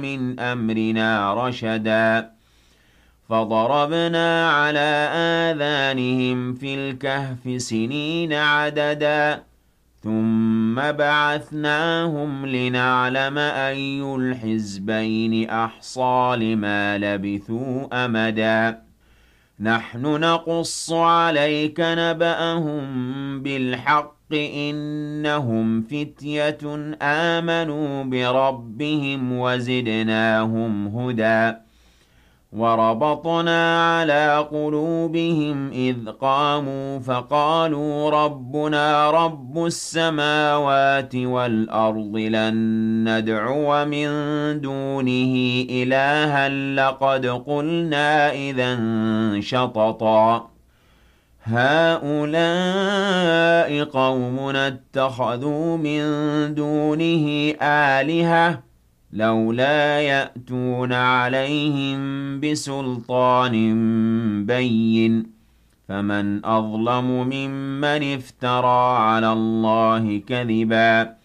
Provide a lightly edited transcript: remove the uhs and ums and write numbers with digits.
من أمرنا رشدا فضربنا على آذانهم في الكهف سنين عددا ثم بعثناهم لنعلم أي الحزبين أحصى لما لبثوا أمدا نحن نقص عليك نبأهم بالحق إنهم فتية آمنوا بربهم وزدناهم هدى وربطنا على قلوبهم إذ قاموا فقالوا ربنا رب السماوات والأرض لن ندعو من دونه إلها لقد قلنا إذا شططا هؤلاء قومنا اتخذوا من دونه آلهة لولا يأتون عليهم بسلطان بين فمن أظلم ممن افترى على الله كذبا